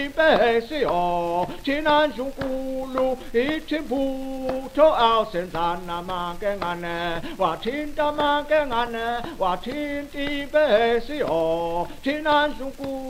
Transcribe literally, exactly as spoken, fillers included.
北是哦，济南中古路一群不愁熬生咱那嘛个俺呢，我听他嘛个俺呢，我听地北是哦，济南中古。